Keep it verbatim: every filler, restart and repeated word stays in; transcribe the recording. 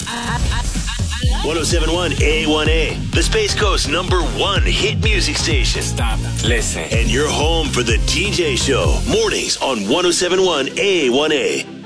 ten seventy-one A one A, the Space Coast number one hit music station. Stop, listen. And you're home for the D J Show, mornings on ten seventy-one A one A.